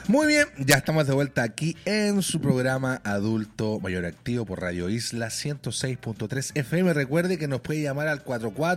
Muy bien, ya estamos de vuelta aquí en su programa Adulto Mayor Activo por Radio Isla 106.3 FM. Recuerde que nos puede llamar al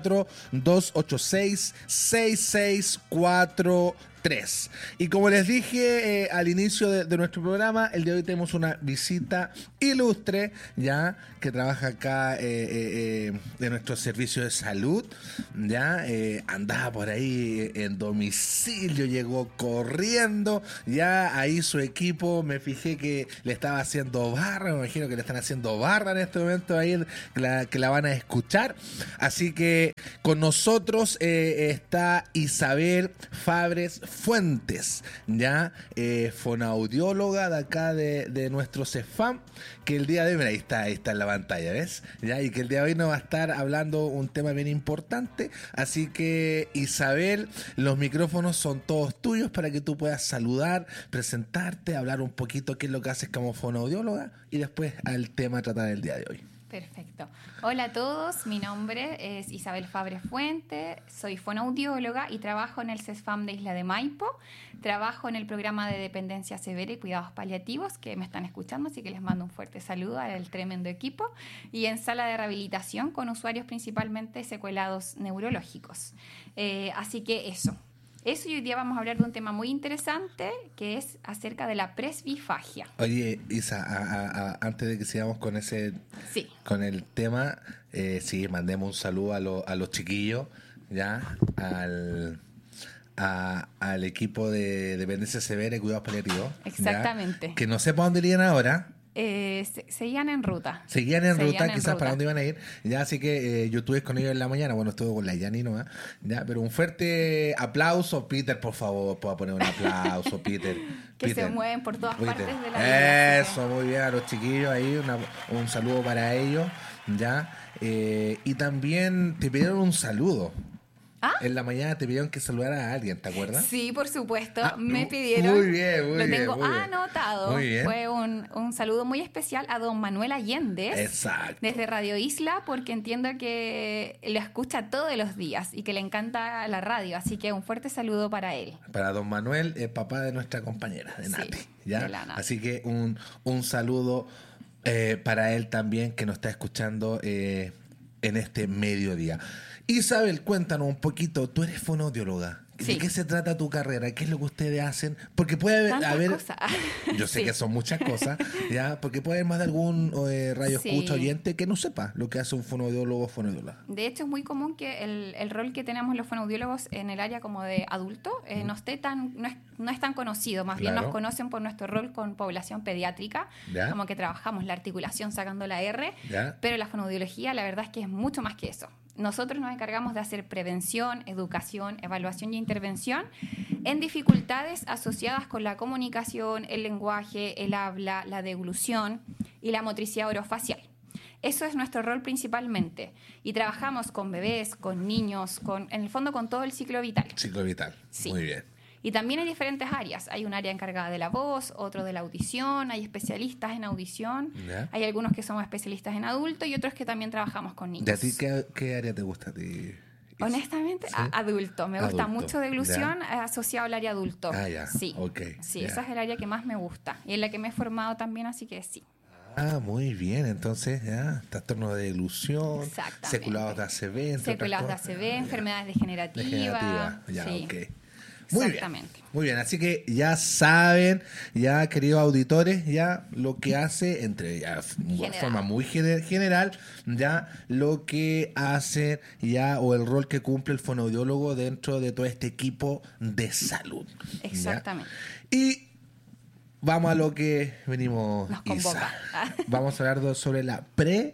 44-286-6643. Y como les dije al inicio de nuestro programa, el día de hoy tenemos una visita ilustre, ya que trabaja acá de nuestro servicio de salud, ya andaba por ahí en domicilio, llegó corriendo, ya ahí su equipo, me fijé que le estaba haciendo barra, me imagino que le están haciendo barra en este momento ahí, que la van a escuchar. Así que con nosotros está Isabel Fabres Fuentes, ya fonoaudióloga de acá de nuestro CEFAM, que el día de hoy, mira, ahí está en la pantalla, ¿ves? Ya, y que el día de hoy nos va a estar hablando un tema bien importante. Así que, Isabel, los micrófonos son todos tuyos para que tú puedas saludar, presentarte, hablar un poquito qué es lo que haces como fonoaudióloga y después al tema a tratar el día de hoy. Perfecto. Hola a todos, mi nombre es Isabel Fabres Fuente, soy fonoaudióloga y trabajo en el CESFAM de Isla de Maipo. Trabajo en el programa de dependencia severa y cuidados paliativos, que me están escuchando, así que les mando un fuerte saludo al tremendo equipo. Y en sala de rehabilitación con usuarios principalmente secuelados neurológicos. Así que eso, y hoy día vamos a hablar de un tema muy interesante que es acerca de la presbifagia. Oye, Isa, antes de que sigamos con con el tema, sí, mandemos un saludo a los chiquillos, ya, al equipo de dependencia severa y cuidados paliativos. Exactamente. ¿Ya? Que no sé para dónde irían ahora. Seguían en ruta. Seguían en ruta, quizás para dónde iban a ir. Ya, así que yo estuve con ellos en la mañana. Bueno, estuve con la Yani nomás. Ya, pero un fuerte aplauso, Peter, por favor. Puedo poner un aplauso, Peter. Que Peter. Se mueven por todas partes de la vida. Eso, muy bien, a los chiquillos ahí. Un saludo para ellos. Ya. Y también te pidieron un saludo. ¿Ah? En la mañana te pidieron que saludara a alguien, ¿te acuerdas? Sí, por supuesto. Me pidieron. Muy bien, muy bien. Lo tengo muy bien. anotado. Muy bien. Fue un saludo muy especial a don Manuel Allende. Exacto. Desde Radio Isla, porque entiendo que lo escucha todos los días y que le encanta la radio. Así que un fuerte saludo para él. Para don Manuel, el papá de nuestra compañera, de Nati. ¿Ya? De la Nati. Así que un saludo para él también, que nos está escuchando en este mediodía. Isabel, cuéntanos un poquito, tú eres fonoaudióloga. Sí. ¿De qué se trata tu carrera? ¿Qué es lo que ustedes hacen? Porque puede haber... cosas. Yo sé Sí. que son muchas cosas, ¿ya? Porque puede haber más de algún radio escucha oyente que no sepa lo que hace un fonoaudiólogo o fonoaudióloga. De hecho, es muy común que el rol que tenemos los fonoaudiólogos en el área como de adulto no es tan conocido. Más bien nos conocen por nuestro rol con población pediátrica, ¿Ya? como que trabajamos la articulación sacando la R, ¿Ya? pero la fonoaudiología la verdad es que es mucho más que eso. Nosotros nos encargamos de hacer prevención, educación, evaluación y intervención en dificultades asociadas con la comunicación, el lenguaje, el habla, la deglución y la motricidad orofacial. Eso es nuestro rol principalmente. Y trabajamos con bebés, con niños, en el fondo con todo el ciclo vital. Ciclo vital, Sí. muy bien. Y también hay diferentes áreas. Hay un área encargada de la voz, otro de la audición, hay especialistas en audición, ¿Ya? hay algunos que somos especialistas en adulto y otros que también trabajamos con niños. ¿De a ti qué área te gusta a ti? Honestamente, ¿Sí? Adulto. Me gusta Adulto, mucho deglución ¿ya? Asociado al área adulto. Ah, ya. Sí, Ok, sí, ya. esa es el área que más me gusta y en la que me he formado también, así que sí. Ah, muy bien. Entonces, ya, trastorno de ilusión, Exactamente. seculados de ACV, entre Seculados de otras cosas. ACV, enfermedades degenerativas. Ya, Sí. ok. Muy Exactamente. bien. Muy bien, así que ya saben, ya queridos auditores, ya lo que hace, de forma muy general, ya lo que hace ya o el rol que cumple el fonoaudiólogo dentro de todo este equipo de salud. ¿Ya? Exactamente. Y vamos a lo que venimos, Nos convoca. Isa. Vamos a hablar sobre la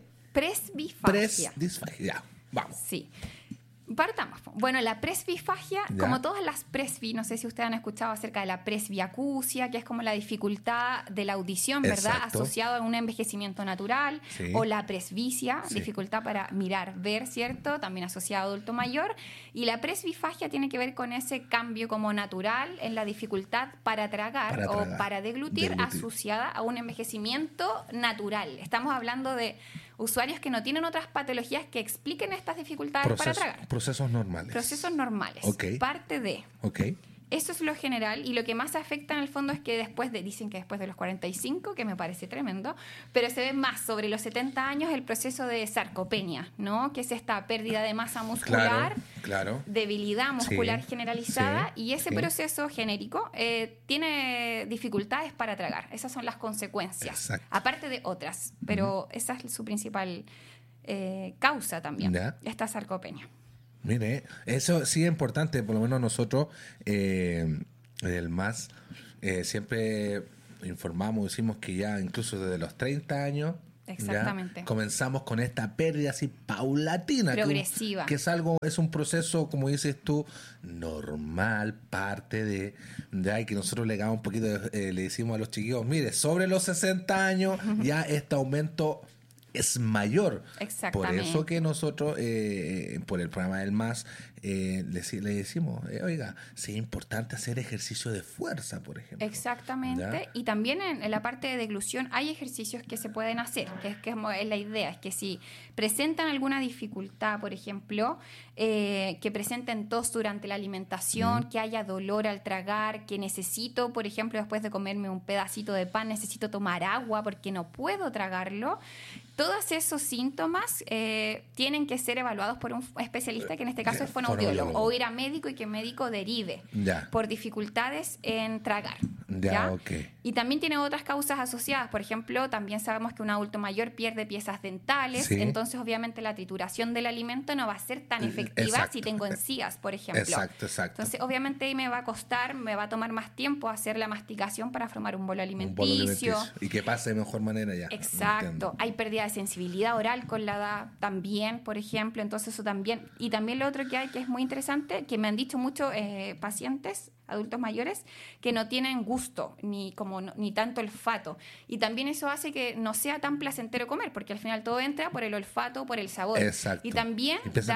Presbifagia. presbifagia. Ya, vamos. Sí. Partamos. Bueno, la presbifagia, Ya. como todas las presbi, no sé si ustedes han escuchado acerca de la presbiacusia, que es como la dificultad de la audición, ¿verdad? Exacto. Asociado a un envejecimiento natural, Sí. o la presbicia, Sí. dificultad para mirar, ver, ¿cierto? También asociado a adulto mayor. Y la presbifagia tiene que ver con ese cambio como natural en la dificultad para tragar o para deglutir, asociada a un envejecimiento natural. Estamos hablando de usuarios que no tienen otras patologías que expliquen estas dificultades para tragar. Procesos normales. Procesos normales. Ok. Parte de. Ok. Eso es lo general, y lo que más afecta en el fondo es que dicen que después de los 45, que me parece tremendo, pero se ve más sobre los 70 años el proceso de sarcopenia, ¿no? Que es esta pérdida de masa muscular, claro. Debilidad muscular generalizada, y ese sí. proceso genérico tiene dificultades para tragar. Esas son las consecuencias, Exacto. aparte de otras, pero esa es su principal causa también, esta sarcopenia. Mire, eso sí es importante, por lo menos nosotros, el MAS, siempre informamos, decimos que ya incluso desde los 30 años, exactamente, ya comenzamos con esta pérdida así paulatina, progresiva, que es un proceso, como dices tú, normal, parte de que nosotros le damos un poquito, le decimos a los chiquillos, mire, sobre los 60 años ya este aumento es mayor. Por eso que nosotros, por el programa del MAS, le decimos, oiga, sí es importante hacer ejercicio de fuerza, por ejemplo. Exactamente. ¿Ya? Y también en la parte de deglución hay ejercicios que se pueden hacer, que es la idea, es que si presentan alguna dificultad, por ejemplo, que presenten tos durante la alimentación, que haya dolor al tragar, que necesito, por ejemplo, después de comerme un pedacito de pan, necesito tomar agua porque no puedo tragarlo. Todos esos síntomas tienen que ser evaluados por un especialista, que en este caso es fonoaudiólogo, o ir a médico y que médico derive por dificultades en tragar. ¿Ya? Okay. Y también tiene otras causas asociadas. Por ejemplo, también sabemos que un adulto mayor pierde piezas dentales, entonces obviamente la trituración del alimento no va a ser tan efectiva si tengo encías, por ejemplo. Exacto. Entonces obviamente ahí me va a tomar más tiempo hacer la masticación para formar un bolo alimenticio. Y que pase de mejor manera ya. Exacto. Hay pérdida de sensibilidad oral con la edad también, por ejemplo, entonces eso también. Y también lo otro que hay, que es muy interesante, que me han dicho muchos pacientes, adultos mayores, que no tienen gusto, ni tanto olfato. Y también eso hace que no sea tan placentero comer, porque al final todo entra por el olfato, por el sabor. Exacto. Y también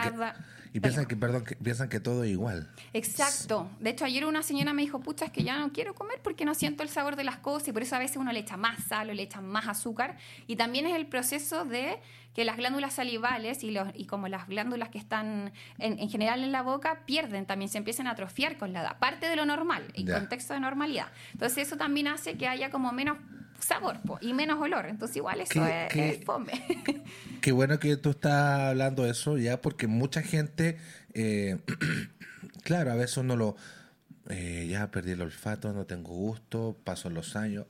piensan que todo es igual. Exacto. De hecho, ayer una señora me dijo, pucha, es que ya no quiero comer porque no siento el sabor de las cosas, y por eso a veces uno le echa más sal o le echa más azúcar. Y también es el proceso de que las glándulas salivales y como las glándulas que están en general en la boca pierden, también se empiezan a atrofiar con la edad, parte de lo normal, en contexto de normalidad. Entonces eso también hace que haya como menos sabor y menos olor, entonces igual eso es fome. Qué bueno que tú estás hablando de eso ya, porque mucha gente, claro, a veces uno ya perdí el olfato, no tengo gusto, pasan los años,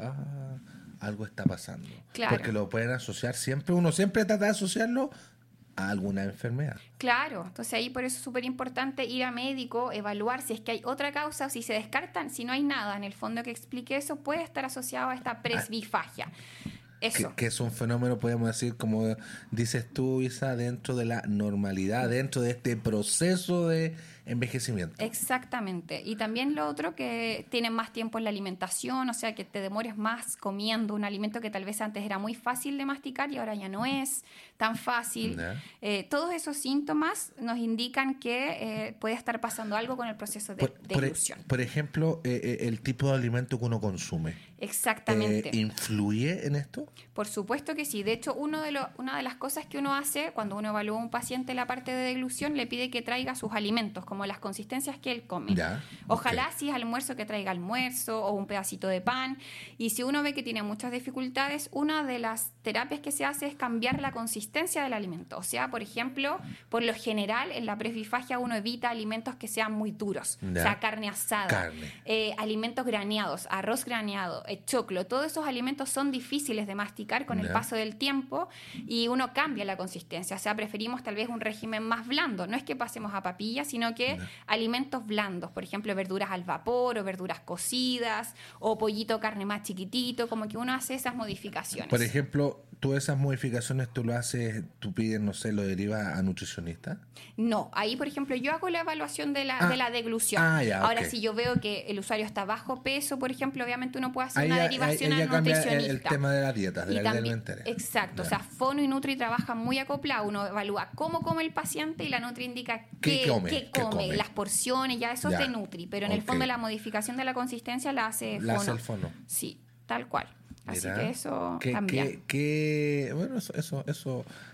algo está pasando. Claro. Porque lo pueden asociar uno siempre trata de asociarlo a alguna enfermedad. Claro, entonces ahí por eso es súper importante ir a médico, evaluar si es que hay otra causa o si se descartan, si no hay nada en el fondo que explique eso, puede estar asociado a esta presbifagia. Eso. Que es un fenómeno, podemos decir, como dices tú, Isa, dentro de la normalidad, dentro de este proceso de envejecimiento. Exactamente. Y también lo otro, que tienen más tiempo en la alimentación, o sea, que te demores más comiendo un alimento que tal vez antes era muy fácil de masticar y ahora ya no es tan fácil. Todos esos síntomas nos indican que puede estar pasando algo con el proceso de deglución. Por ejemplo, el tipo de alimento que uno consume. Exactamente. ¿Influye en esto? Por supuesto que sí. De hecho, una de las cosas que uno hace cuando uno evalúa a un paciente en la parte de deglución, le pide que traiga sus alimentos, como las consistencias que él come. Ojalá si es almuerzo, que traiga almuerzo o un pedacito de pan. Y si uno ve que tiene muchas dificultades, una de las terapias que se hace es cambiar la consistencia del alimento. O sea, por ejemplo, por lo general en la presbifagia uno evita alimentos que sean muy duros. O sea, carne asada, alimentos graneados, arroz graneado, choclo. Todos esos alimentos son difíciles de masticar con el paso del tiempo y uno cambia la consistencia. O sea, preferimos tal vez un régimen más blando. No es que pasemos a papilla, sino que alimentos blandos. Por ejemplo, verduras al vapor o verduras cocidas o pollito, carne más chiquitito. Como que uno hace esas modificaciones. Por ejemplo, ¿tú esas modificaciones tú lo haces, tú pides, no sé, lo derivas a nutricionista? No, ahí por ejemplo yo hago la evaluación de la deglución. Ahora, si yo veo que el usuario está bajo peso, por ejemplo, obviamente uno puede hacer una derivación al nutricionista. El tema de la dieta, de la vida alimentaria. Exacto, o sea, Fono y Nutri trabajan muy acoplados. Uno evalúa cómo come el paciente y la Nutri indica qué come, las porciones, ya eso es de Nutri, pero en el fondo la modificación de la consistencia la hace Fono. La hace el Fono. Sí, tal cual. Así que eso bueno, eso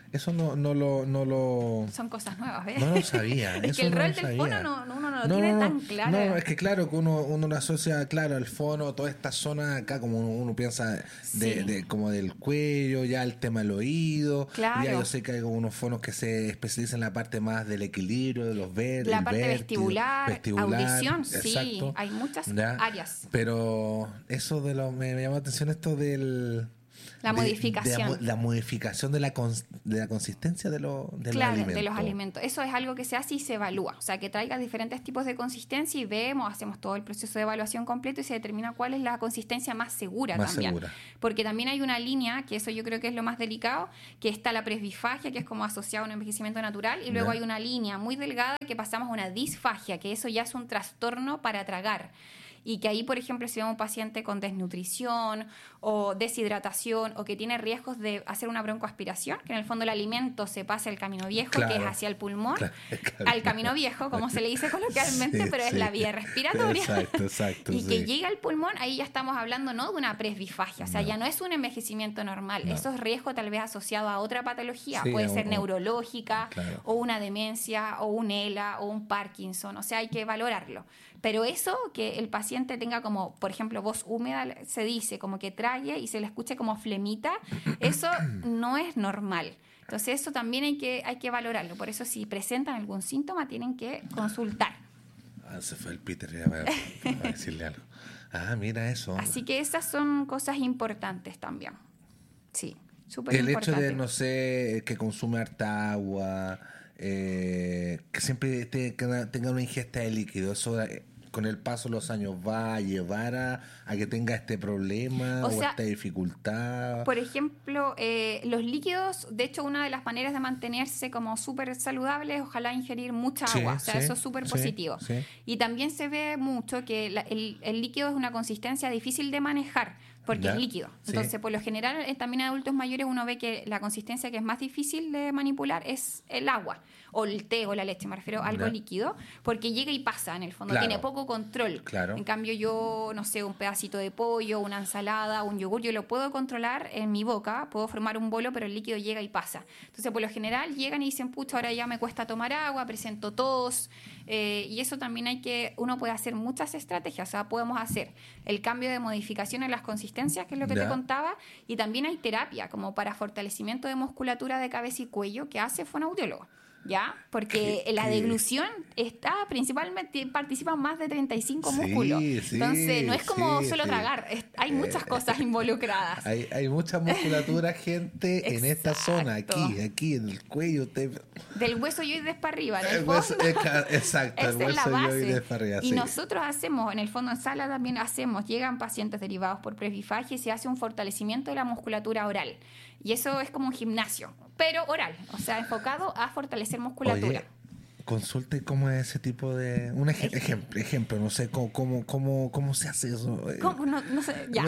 Eso no lo... Son cosas nuevas, ¿ves? No lo sabía. Es que eso el no rol lo del sabía. fono uno no lo tiene tan claro. No, es que claro, que uno lo asocia, claro, al fono, toda esta zona acá, como uno piensa como del cuello, ya el tema del oído. Claro. Ya yo sé que hay unos fonos que se especializan en la parte más del equilibrio, de los verdes. La parte vestibular, audición, exacto. sí, hay muchas áreas. Pero eso me llamó la atención esto del... La modificación. La modificación de la consistencia de los alimentos. De los alimentos. Eso es algo que se hace y se evalúa. O sea, que traiga diferentes tipos de consistencia y hacemos todo el proceso de evaluación completo y se determina cuál es la consistencia más segura también. Porque también hay una línea, que eso yo creo que es lo más delicado, que está la presbifagia, que es como asociado a un envejecimiento natural, y luego hay una línea muy delgada que pasamos a una disfagia, que eso ya es un trastorno para tragar. Y que ahí, por ejemplo, si vemos un paciente con desnutrición o deshidratación o que tiene riesgos de hacer una broncoaspiración, que en el fondo el alimento se pasa al camino viejo, que es hacia el pulmón, al camino viejo, como se le dice coloquialmente, pero es la vía respiratoria. Exacto. Y que llega al pulmón, ahí ya estamos hablando no de una presbifagia, o sea, ya no es un envejecimiento normal. Eso es riesgo tal vez asociado a otra patología, puede ser neurológica o una demencia o un ELA o un Parkinson, o sea, hay que valorarlo. Pero eso, que el paciente tenga como, por ejemplo, voz húmeda, se dice, como que trague y se le escuche como flemita, eso no es normal. Entonces eso también hay que valorarlo. Por eso si presentan algún síntoma tienen que consultar. Se fue el Peter ya para decirle algo. Mira eso. Así que esas son cosas importantes también. Sí, súper importante. El hecho de, no sé, que consume harta agua, que siempre tenga una ingesta de líquido, eso con el paso de los años va a llevar a que tenga este problema o esta dificultad. Por ejemplo, los líquidos, de hecho, una de las maneras de mantenerse como súper saludable es ojalá ingerir mucha agua, o sea, eso es súper positivo. Sí. Y también se ve mucho que el líquido es una consistencia difícil de manejar, porque es líquido. Entonces, por lo general, también en adultos mayores uno ve que la consistencia que es más difícil de manipular es el agua, o el té o la leche, me refiero a algo líquido, porque llega y pasa en el fondo, tiene poco control. En cambio yo, no sé, un pedacito de pollo, una ensalada, un yogur, yo lo puedo controlar en mi boca, puedo formar un bolo, pero el líquido llega y pasa. Entonces, por lo general, llegan y dicen, pucha, ahora ya me cuesta tomar agua, presento tos, y eso también uno puede hacer muchas estrategias, o sea, podemos hacer el cambio de modificación en las consistencias, que es lo que te contaba, y también hay terapia, como para fortalecimiento de musculatura de cabeza y cuello, que hace fonoaudiólogo. ¿Ya? Porque la deglución principalmente participan más de 35 músculos. Entonces, no es como solo tragar, hay muchas cosas involucradas. Hay mucha musculatura, gente, en esta zona, aquí, en el cuello. Del hueso yoides para arriba, en el fondo. Exacto, esa es la base. Para arriba, y nosotros hacemos, en el fondo, en sala también llegan pacientes derivados por presbifagia y se hace un fortalecimiento de la musculatura oral. Y eso es como un gimnasio, pero oral, o sea, enfocado a fortalecer musculatura. Oye, consulte cómo es ese tipo de... Un ejemplo, no sé, cómo se hace eso. No sé, ya.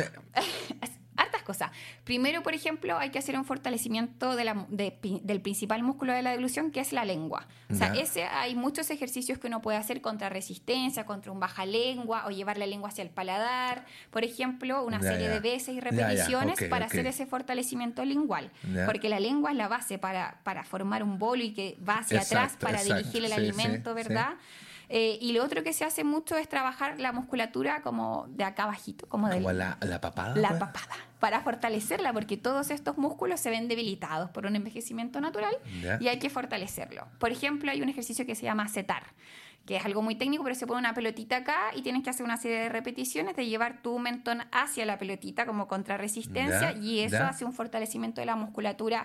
Hartas cosas. Primero, por ejemplo, hay que hacer un fortalecimiento del principal músculo de la deglución, que es la lengua. O sea, hay muchos ejercicios que uno puede hacer contra resistencia, contra un baja lengua, o llevar la lengua hacia el paladar. Por ejemplo, una serie de veces y repeticiones para hacer ese fortalecimiento lingual. Porque la lengua es la base para formar un bolo y que va hacia atrás para dirigir el alimento, ¿verdad? Y lo otro que se hace mucho es trabajar la musculatura como de acá abajito. Como la papada. La papada, para fortalecerla, porque todos estos músculos se ven debilitados por un envejecimiento natural y hay que fortalecerlo. Por ejemplo, hay un ejercicio que se llama setar, que es algo muy técnico, pero se pone una pelotita acá y tienes que hacer una serie de repeticiones de llevar tu mentón hacia la pelotita como contrarresistencia y eso hace un fortalecimiento de la musculatura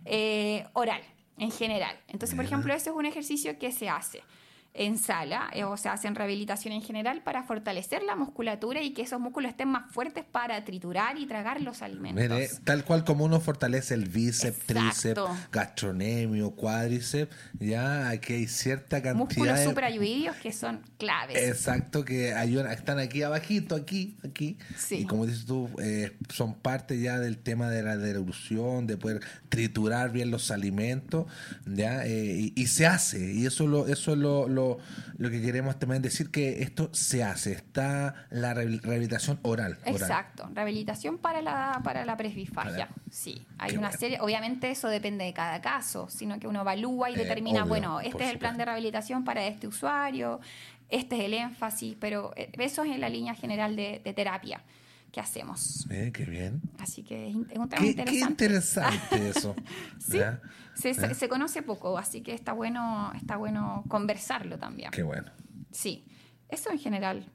oral en general. Entonces, por ejemplo, ese es un ejercicio que se hace en sala, o se hace en rehabilitación en general para fortalecer la musculatura y que esos músculos estén más fuertes para triturar y tragar los alimentos. Mire, tal cual como uno fortalece el bíceps, tríceps, gastrocnemio, cuádriceps, ya aquí hay cierta cantidad músculos suprayoideos que son claves. Exacto, que están aquí abajito, aquí. Sí. Y como dices tú, son parte ya del tema de la deglución, de poder triturar bien los alimentos, ya y se hace, y eso es lo lo que queremos también decir que esto se hace, está la rehabilitación oral. Exacto, rehabilitación para la presbifagia. Sí, hay una serie, obviamente eso depende de cada caso, sino que uno evalúa y determina, obvio, bueno, este es el plan de rehabilitación para este usuario, este es el énfasis, pero eso es en la línea general de terapia que hacemos. Qué bien. Así que es un tema interesante. Qué interesante eso. Sí, se conoce poco, así que está bueno conversarlo también. Qué bueno. Sí, eso en general.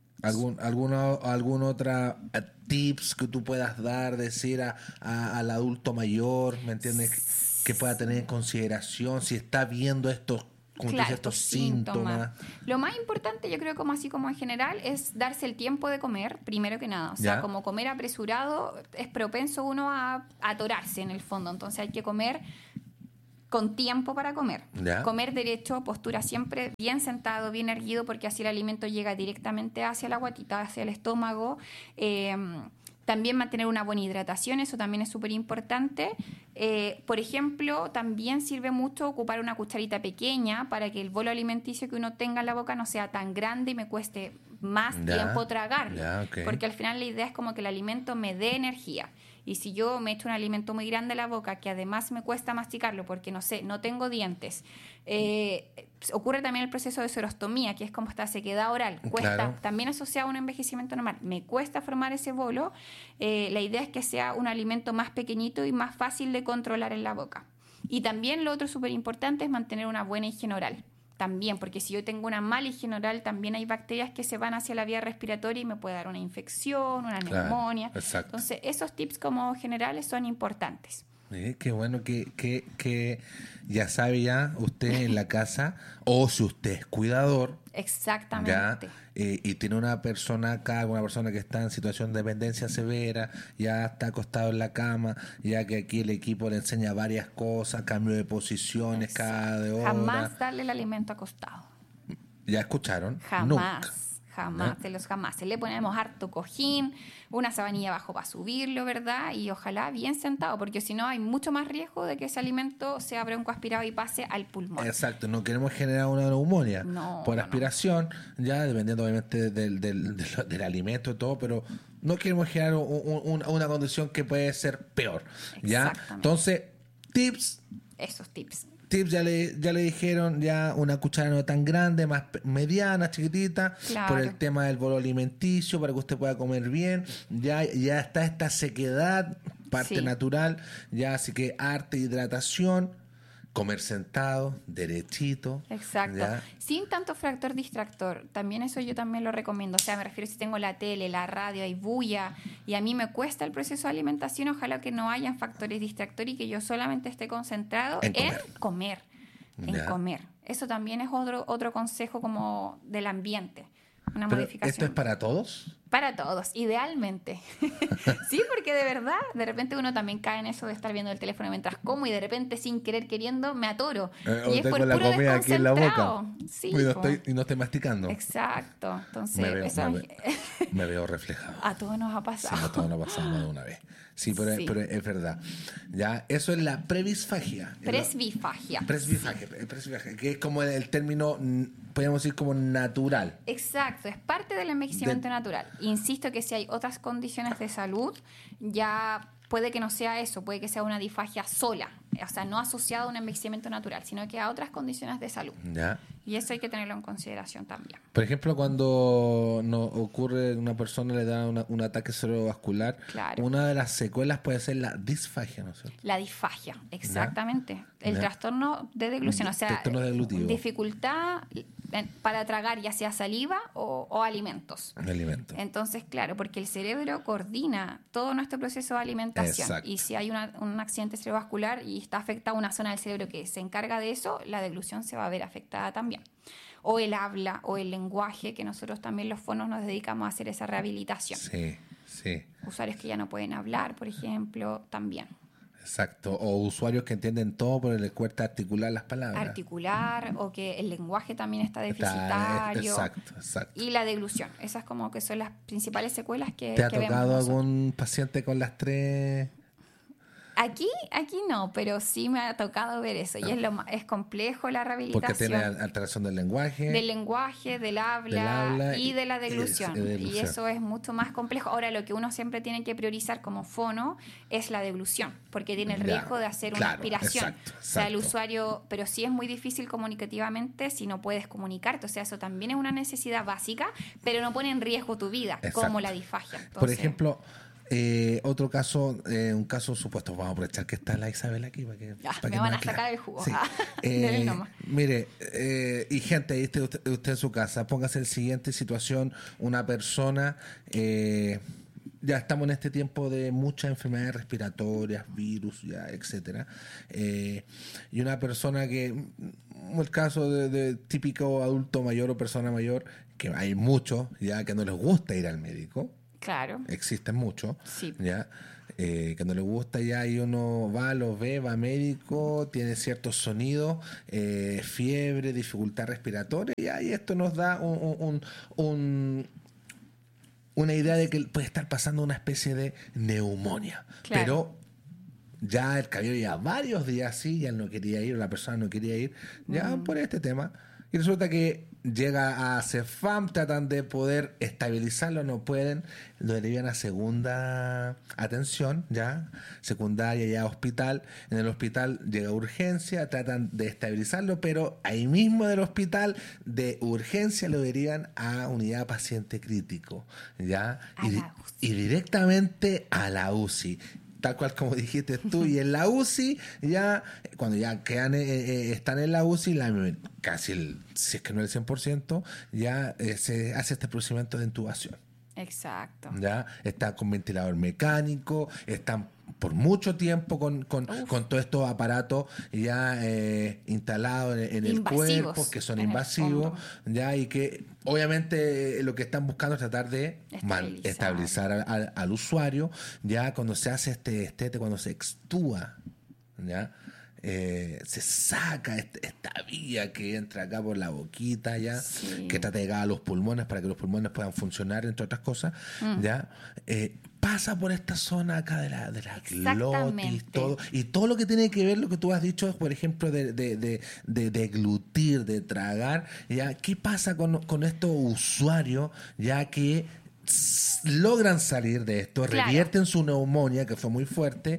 ¿Algún otra tips que tú puedas dar, decir al adulto mayor, ¿me entiendes? Que pueda tener en consideración si está viendo estos síntomas. Lo más importante, yo creo, como así como en general, es darse el tiempo de comer, primero que nada. O sea, como comer apresurado es propenso uno a atorarse en el fondo. Entonces hay que comer con tiempo para comer. Comer derecho, postura siempre bien sentado, bien erguido, porque así el alimento llega directamente hacia la guatita, hacia el estómago. También mantener una buena hidratación, eso también es súper importante. Por ejemplo, también sirve mucho ocupar una cucharita pequeña para que el bolo alimenticio que uno tenga en la boca no sea tan grande y me cueste más tiempo tragarlo. Porque al final la idea es como que el alimento me dé energía. Y si yo me echo un alimento muy grande a la boca, que además me cuesta masticarlo porque, no sé, no tengo dientes, ocurre también el proceso de sorostomía, que es como esta sequedad oral. Cuesta, también asociado a un envejecimiento normal. Me cuesta formar ese bolo. La idea es que sea un alimento más pequeñito y más fácil de controlar en la boca. Y también lo otro súper importante es mantener una buena higiene oral. También, porque si yo tengo una mala higiene oral, también hay bacterias que se van hacia la vía respiratoria y me puede dar una infección, una neumonía. Entonces, esos tips como generales son importantes. Qué bueno que ya sabe ya usted en la casa, o si usted es cuidador. Exactamente. Ya, y tiene una persona acá, una persona que está en situación de dependencia severa, ya está acostado en la cama, ya que aquí el equipo le enseña varias cosas, cambio de posiciones cada hora. Jamás darle el alimento acostado. ¿Ya escucharon? Jamás. Nunca. Jamás, de los jamás. Le ponemos harto cojín, una sabanilla abajo para subirlo, ¿verdad? Y ojalá bien sentado, porque si no hay mucho más riesgo de que ese alimento sea broncoaspirado y pase al pulmón. Exacto, no queremos generar una neumonía por aspiración, ya dependiendo obviamente del alimento y todo, pero no queremos generar una condición que puede ser peor, ¿ya? Entonces, tips. Esos tips ya le dijeron, ya una cuchara no tan grande, más mediana, chiquitita, por el tema del bolo alimenticio, para que usted pueda comer bien. Ya está esta sequedad, parte natural, ya, así que arte, hidratación, comer sentado, derechito. Exacto. ¿Ya? Sin tanto factor distractor. También eso yo también lo recomiendo. O sea, me refiero si tengo la tele, la radio, hay bulla y a mí me cuesta el proceso de alimentación, ojalá que no hayan factores distractores y que yo solamente esté concentrado en comer. Eso también es otro consejo como del ambiente. Una modificación. ¿Esto es para todos? Para todos, idealmente. Sí, porque de verdad, de repente uno también cae en eso de estar viendo el teléfono mientras como y de repente sin querer queriendo me atoro. Y es por la puro comida aquí en la boca. Sí, y no estoy masticando. Exacto. Entonces, me veo reflejado. A todos nos ha pasado. Sí, a todos nos ha pasado más de una vez. Sí, pero es verdad. Ya, eso es la presbifagia. Presbifagia, que es como el término, podríamos decir, como natural. Exacto, es parte del envejecimiento natural. Insisto que si hay otras condiciones de salud, ya puede que no sea eso, puede que sea una disfagia sola, o sea, no asociada a un envejecimiento natural, sino que a otras condiciones de salud. Ya. Y eso hay que tenerlo en consideración también. Por ejemplo, cuando ocurre una persona le da un ataque cerebrovascular, una de las secuelas puede ser la disfagia, ¿no es cierto? La disfagia, exactamente. ¿Ya? El trastorno de deglución, o sea, dificultad para tragar ya sea saliva o alimentos. Entonces, claro, porque el cerebro coordina todo nuestro proceso de alimentación. Exacto. Y si hay un accidente cerebrovascular y está afectada una zona del cerebro que se encarga de eso, la deglución se va a ver afectada también. O el habla o el lenguaje, que nosotros también los fonos nos dedicamos a hacer esa rehabilitación. Sí. Usuarios que ya no pueden hablar, por ejemplo, también. Exacto, o usuarios que entienden todo pero les cuesta articular las palabras. O que el lenguaje también está deficitario. Exacto. Y la deglución, esas como que son las principales secuelas que ¿Te ha vemos tocado nosotros. algún paciente con las tres? Aquí no, pero sí me ha tocado ver eso. Y es complejo la rehabilitación. Porque tiene alteración del lenguaje. Del lenguaje, del habla y de la deglución. Y eso es mucho más complejo. Ahora, lo que uno siempre tiene que priorizar como fono es la deglución, porque tiene el riesgo de hacer una aspiración. Exacto. O sea, el usuario, pero sí es muy difícil comunicativamente si no puedes comunicarte. O sea, eso también es una necesidad básica, pero no pone en riesgo tu vida, como la disfagia. Entonces, por ejemplo, otro caso, un caso supuesto, vamos a aprovechar que está la Isabel aquí para que, me van a sacar el jugo. Sí. Mire, y gente, ahí esté usted en su casa, póngase en siguiente situación, una persona, ya estamos en este tiempo de muchas enfermedades respiratorias, virus, ya, etcétera, y una persona que, el caso de típico adulto mayor o persona mayor, que hay muchos ya que no les gusta ir al médico. Claro. Existen muchos, sí. ¿ya? Que no le gusta ya y uno va, lo ve, va a médico, tiene ciertos sonidos, fiebre, dificultad respiratoria, ya, y esto nos da una idea de que puede estar pasando una especie de neumonía. Claro. Pero ya el caballero ya varios días así, ya él no quería ir, la persona no quería ir, ya por este tema. Y resulta que llega a CEFAM, tratan de poder estabilizarlo, no pueden, lo derivan a segunda atención, ya, secundaria, ya hospital. En el hospital llega urgencia, tratan de estabilizarlo, pero ahí mismo del hospital de urgencia lo derivan a unidad paciente crítico, ya, y directamente a la UCI. Tal cual como dijiste tú, y en la UCI, ya cuando ya quedan, están en la UCI, casi si es que no el 100%, ya se hace este procedimiento de intubación. Exacto. Ya están con ventilador mecánico, están por mucho tiempo con todos estos aparatos ya instalados en el cuerpo, que son invasivos, ya, y que obviamente lo que están buscando es tratar de estabilizar al usuario, ya cuando se hace este destete, cuando se extúa, ya. Se saca esta vía que entra acá por la boquita, ya, que trata de llegar a los pulmones para que los pulmones puedan funcionar, entre otras cosas, ya, pasa por esta zona acá de la glotis, todo lo que tiene que ver, lo que tú has dicho, por ejemplo, de deglutir, de tragar, ya. ¿Qué pasa con estos usuarios, ya que logran salir de esto, revierten su neumonía, que fue muy fuerte,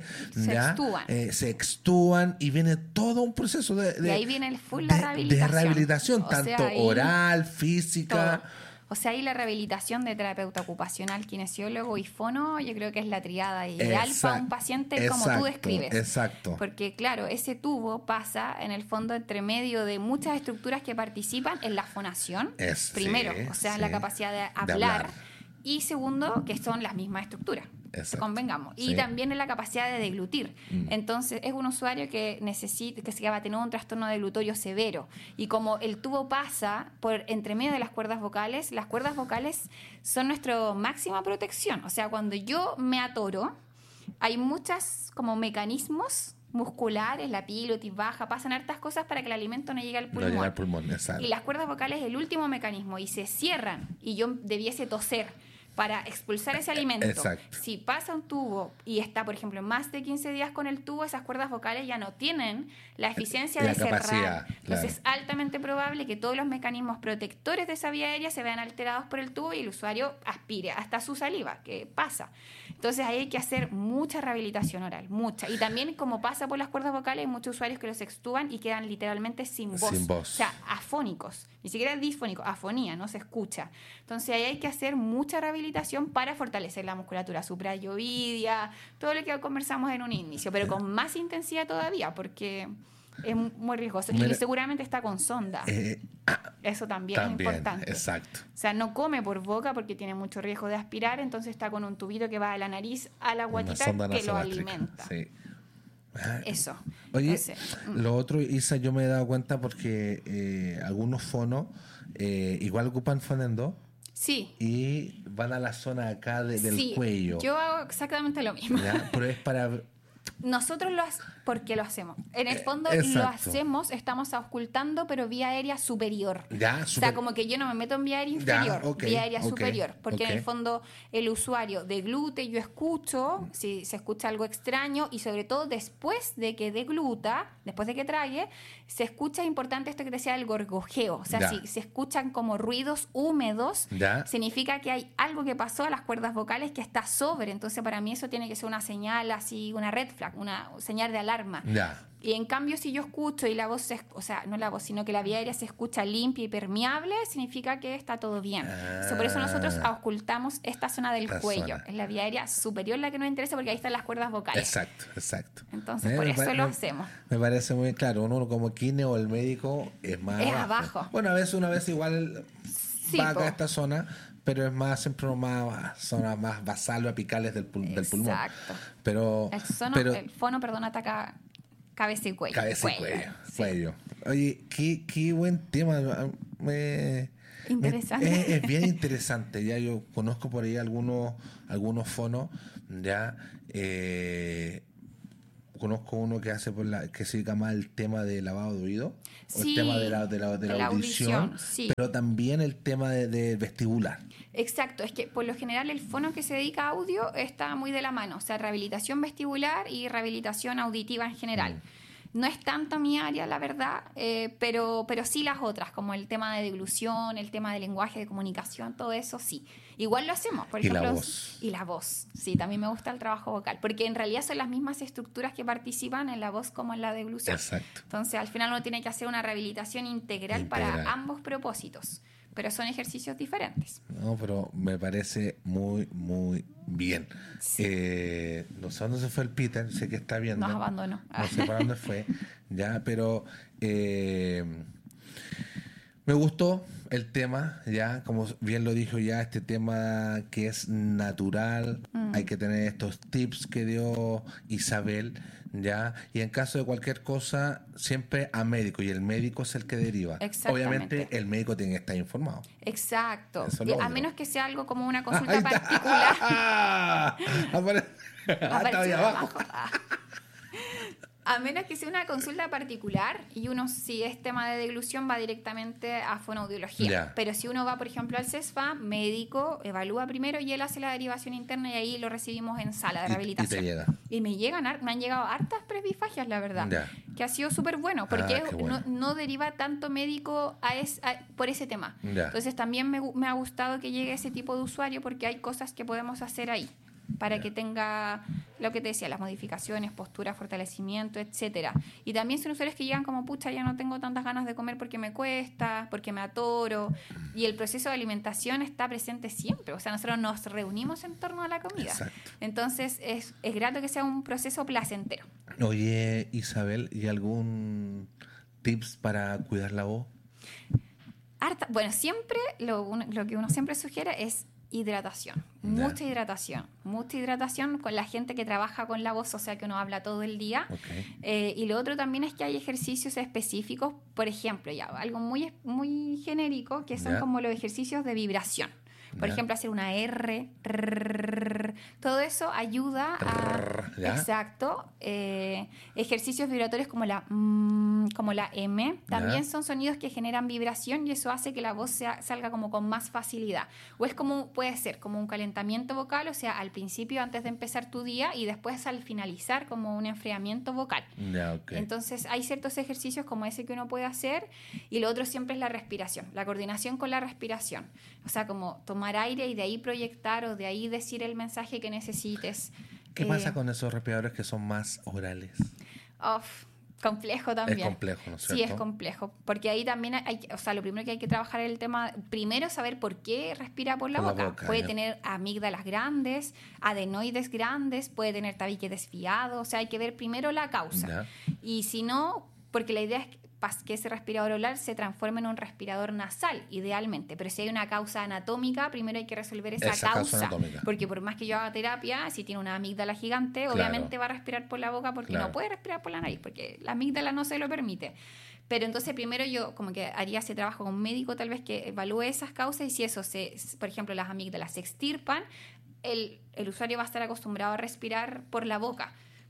se extúan y viene todo un proceso de ahí viene el full de rehabilitación, tanto oral, física. Todo. O sea, ahí la rehabilitación de terapeuta ocupacional, kinesiólogo y fono, yo creo que es la triada ideal para un paciente como tú describes. Exacto. Porque, claro, ese tubo pasa en el fondo entre medio de muchas estructuras que participan en la fonación. Primero, la capacidad de hablar. Y segundo, que son las mismas estructuras, convengamos. Y también en la capacidad de deglutir. Entonces, es un usuario que va a tener un trastorno deglutorio severo. Y como el tubo pasa por entre medio de las cuerdas vocales son nuestra máxima protección. O sea, cuando yo me atoro, hay muchos como mecanismos musculares, la pilotis baja, pasan hartas cosas para que el alimento no llegue al pulmón. No llega al pulmón, exacto. Y las cuerdas vocales es el último mecanismo y se cierran y yo debiese toser para expulsar ese alimento. Exacto. Si pasa un tubo y está, por ejemplo, más de 15 días con el tubo, esas cuerdas vocales ya no tienen la eficiencia de cerrar. Entonces es altamente probable que todos los mecanismos protectores de esa vía aérea se vean alterados por el tubo y el usuario aspire hasta su saliva, que pasa. Entonces ahí hay que hacer mucha rehabilitación oral, mucha. Y también, como pasa por las cuerdas vocales, hay muchos usuarios que los extúan y quedan literalmente sin voz. O sea, afónicos. Ni siquiera disfónicos, afonía, no se escucha. Entonces ahí hay que hacer mucha rehabilitación para fortalecer la musculatura suprayoidia, todo lo que conversamos en un inicio, pero con más intensidad todavía, porque es muy riesgoso. Y seguramente está con sonda. Eso también es importante. Exacto. O sea, no come por boca porque tiene mucho riesgo de aspirar, entonces está con un tubito que va de la nariz a la guatita que lo alimenta. Sí. Eso. Oye, entonces, lo otro, Isa, yo me he dado cuenta porque algunos fonos igual ocupan fonendo. Sí. Y van a la zona acá del cuello. Yo hago exactamente lo mismo. ¿Ya? Pero es para Nosotros porque lo hacemos. En el fondo exacto. lo hacemos, estamos auscultando, pero vía aérea superior. Ya, O sea, como que yo no me meto en vía aérea inferior, vía aérea superior. Porque en el fondo el usuario deglute, yo escucho, si se escucha algo extraño, y sobre todo después de que degluta, después de que trague, se escucha, importante esto que te decía, el gorgojeo. O sea, si se escuchan como ruidos húmedos, significa que hay algo que pasó a las cuerdas vocales que está sobre. Entonces, para mí eso tiene que ser una señal así, una red flag, una señal de alarma. Y en cambio, si yo escucho y la voz, o sea, no la voz, sino que la vía aérea se escucha limpia y permeable, significa que está todo bien. Por eso nosotros auscultamos esta zona del cuello. Es la vía aérea superior la que nos interesa, porque ahí están las cuerdas vocales. Exacto. Entonces, por eso lo hacemos. Me parece muy claro. Uno como kine o el médico es más abajo. Bueno, una vez igual va acá a esta zona, pero es más siempre más zonas más basal o apicales del pulmón. Exacto. Pero el fono, ataca cabeza y cuello. Cuello. Oye, qué buen tema. Interesante. Es bien interesante. Ya yo conozco por ahí algunos fonos. Ya conozco uno que hace que se dedica más al tema de lavado de oído, o el tema de la audición, pero también el tema de vestibular. Exacto, es que por lo general el fono que se dedica a audio está muy de la mano, o sea, rehabilitación vestibular y rehabilitación auditiva en general. No es tanto mi área, la verdad, pero sí las otras, como el tema de deglución, el tema de lenguaje de comunicación, todo eso sí. Igual lo hacemos, por ejemplo. Y la voz. Sí, también me gusta el trabajo vocal, porque en realidad son las mismas estructuras que participan en la voz como en la deglución. Exacto. Entonces, al final uno tiene que hacer una rehabilitación integral para ambos propósitos, pero son ejercicios diferentes. No, pero me parece muy, muy bien. Sí. No sé dónde se fue el Peter, sé que está viendo. Nos abandonó. No sé para dónde fue, ya, pero me gustó el tema, ya, como bien lo dijo ya, este tema que es natural, hay que tener estos tips que dio Isabel, ya, y en caso de cualquier cosa, siempre a médico, y el médico es el que deriva. Obviamente el médico tiene que estar informado. Exacto. A menos que sea algo como una consulta Ahí particular. Está ahí abajo. A menos que sea una consulta particular y uno, si es tema de deglución, va directamente a fonoaudiología. Pero si uno va, por ejemplo, al CESFAM, médico, evalúa primero y él hace la derivación interna y ahí lo recibimos en sala de rehabilitación. Y te llega. Y me han llegado hartas presbifagias, la verdad, que ha sido súper bueno, porque no deriva tanto médico por ese tema. Entonces también me ha gustado que llegue ese tipo de usuario, porque hay cosas que podemos hacer ahí para que tenga lo que te decía, las modificaciones, postura, fortalecimiento, etcétera. Y también son usuarios que llegan como, pucha, ya no tengo tantas ganas de comer porque me cuesta, porque me atoro, y el proceso de alimentación está presente siempre. O sea, nosotros nos reunimos en torno a la comida. Exacto. Entonces es grato que sea un proceso placentero. Oye, Isabel, ¿y algún tips para cuidar la voz? Bueno, siempre lo que uno siempre sugiere es hidratación, mucha hidratación con la gente que trabaja con la voz, o sea que uno habla todo el día. Y lo otro también es que hay ejercicios específicos, por ejemplo, algo muy, muy genérico, que son como los ejercicios de vibración. Por ejemplo, hacer una R, todo eso ayuda a... Exacto. Ejercicios vibratorios como la M, también son sonidos que generan vibración y eso hace que la voz salga como con más facilidad. O puede ser como un calentamiento vocal, o sea, al principio antes de empezar tu día y después al finalizar como un enfriamiento vocal. Entonces hay ciertos ejercicios como ese que uno puede hacer, y lo otro siempre es la respiración, la coordinación con la respiración. O sea, como tomar aire y de ahí proyectar o de ahí decir el mensaje que necesites. ¿Qué pasa con esos respiradores que son más orales? Complejo también. Es complejo, ¿no es cierto? Sí, es complejo. Porque ahí también lo primero que hay que trabajar es el tema, primero saber por qué respira por la boca. Puede tener amígdalas grandes, adenoides grandes, puede tener tabique desviado, o sea, hay que ver primero la causa. Y si no, porque la idea es que ese respirador oral se transforme en un respirador nasal, idealmente. Pero si hay una causa anatómica, primero hay que resolver esa causa. Porque por más que yo haga terapia, si tiene una amígdala gigante, obviamente va a respirar por la boca porque no puede respirar por la nariz, porque la amígdala no se lo permite. Pero entonces primero yo como que haría ese trabajo con un médico tal vez que evalúe esas causas, y si eso, por ejemplo, las amígdalas se extirpan, el usuario va a estar acostumbrado a respirar por la boca.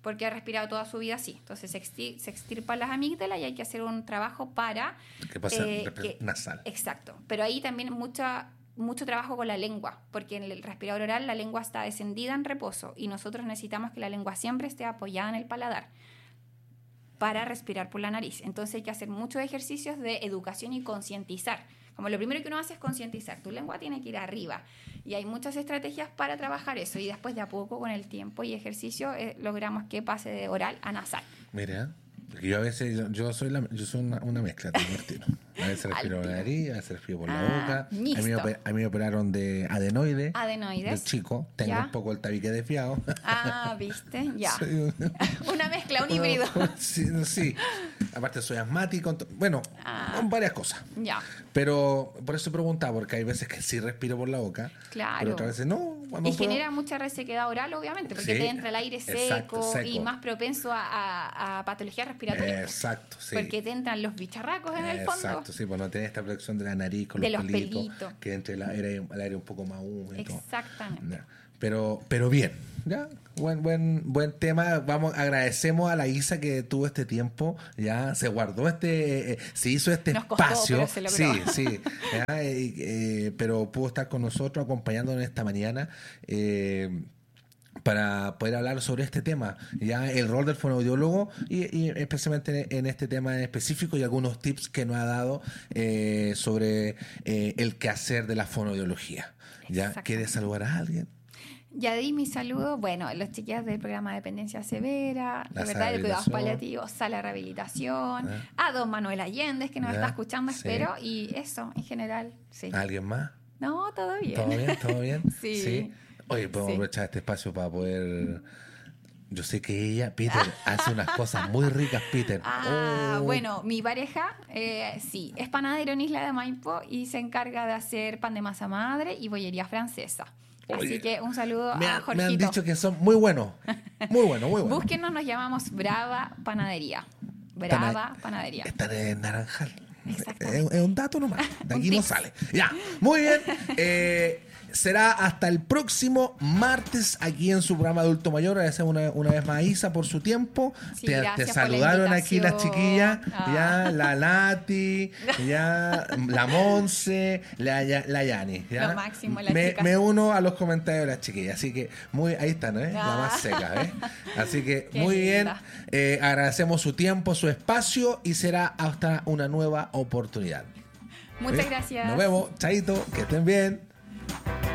porque ha respirado toda su vida así. Entonces se extirpan las amígdalas y hay que hacer un trabajo para... ¿Qué pasa? Nasal. Exacto. Pero ahí también mucho trabajo con la lengua, porque en el respirador oral la lengua está descendida en reposo y nosotros necesitamos que la lengua siempre esté apoyada en el paladar para respirar por la nariz. Entonces hay que hacer muchos ejercicios de educación y concientizar. Como lo primero que uno hace es concientizar. Tu lengua tiene que ir arriba. Y hay muchas estrategias para trabajar eso. Y después de a poco, con el tiempo y ejercicio, logramos que pase de oral a nasal. Mira, porque yo a veces, yo soy una mezcla de Martino. A veces respiro por la nariz, a veces respiro por la boca. A mí me operaron de adenoides. Adenoides. De chico. Tengo un poco el tabique desviado. ¿Viste? Ya. Una mezcla, un híbrido. Sí. Aparte soy asmático. Bueno, con varias cosas. Ya. Pero por eso preguntaba, porque hay veces que sí respiro por la boca. Claro. Pero otras veces no. Genera mucha resequedad oral, obviamente, porque te entra el aire seco y más propenso a patologías respiratorias. Exacto, sí. Porque te entran los bicharracos en el fondo. Exacto, sí, pues no tenés esta protección de la nariz con los pelitos. Que entre el aire un poco más húmedo. Exactamente. Pero bien, ya, buen tema. Agradecemos a la Isa que tuvo este tiempo, ya se guardó se hizo este espacio. Costó, pero se logró. Sí, ya, pero pudo estar con nosotros acompañándonos esta mañana. Para poder hablar sobre este tema, ya el rol del fonoaudiólogo y especialmente en este tema en específico y algunos tips que nos ha dado sobre el quehacer de la fonoaudiología. ¿Ya? ¿Quieres saludar a alguien? Ya di mi saludo, bueno, los chiquillos del programa de Dependencia Severa, de verdad, de cuidados paliativos, Sala de Rehabilitación, a don Manuel Allende, que nos está escuchando, espero, y eso, en general, sí. ¿Alguien más? No, todo bien. ¿Todo bien? Sí. Oye, podemos aprovechar este espacio para poder... Yo sé que Peter, hace unas cosas muy ricas, Peter. Bueno, mi pareja, sí, es panadero en Isla de Maipo y se encarga de hacer pan de masa madre y bollería francesa. Así que un saludo a Jorgito. Me han dicho que son muy buenos. Muy buenos. Búsquenos, nos llamamos Brava Panadería. Brava Panadería. Están en Naranjal. Es un dato nomás. De aquí no sale. Ya, muy bien. Será hasta el próximo martes aquí en su programa Adulto Mayor. Agradecemos una vez más a Isa por su tiempo. Sí, te saludaron aquí las chiquillas. Ya, la Lati, ya, la Monse, la Yani. ¿Ya? Lo máximo, la chica. Me uno a los comentarios de las chiquillas. Así que ahí están, ¿eh? La más seca, ¿eh? Así que qué muy linda. Bien. Agradecemos su tiempo, su espacio y será hasta una nueva oportunidad. Muchas gracias. Nos vemos. Chaito. Que estén bien.